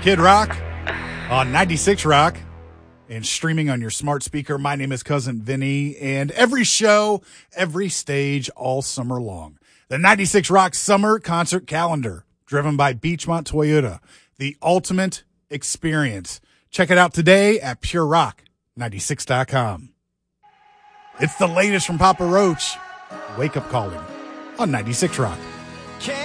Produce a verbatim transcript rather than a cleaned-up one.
Kid Rock on ninety-six Rock and streaming on your smart speaker. My name is Cousin Vinny, and every show, every stage, all summer long. The ninety-six Rock Summer Concert Calendar, driven by Beachmont Toyota, the ultimate experience. Check it out today at pure rock ninety-six dot com. It's the latest from Papa Roach, Wake Up Calling on ninety-six Rock.